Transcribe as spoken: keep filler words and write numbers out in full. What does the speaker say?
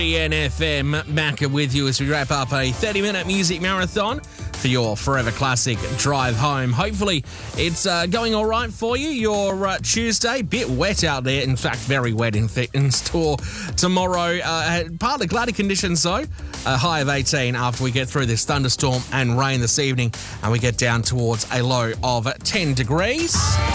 B N F M, Macca with you as we wrap up a thirty-minute music marathon for your Forever Classic drive home. Hopefully it's uh, going all right for you. Your uh, Tuesday, bit wet out there. In fact, very wet in, th- in store tomorrow. Uh, partly cloudy conditions though. A high of eighteen after we get through this thunderstorm and rain this evening, and we get down towards a low of ten degrees.